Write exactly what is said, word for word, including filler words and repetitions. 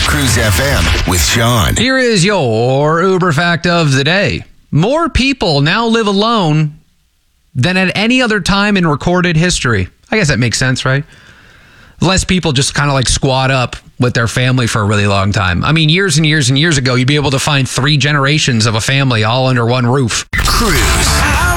Cruise F M with Sean. Here is your Uber fact of the day. More people now live alone than at any other time in recorded history. I guess that makes sense, right? Less people just kind of like squat up with their family for a really long time. I mean, years and years and years ago, you'd be able to find three generations of a family all under one roof. Cruise.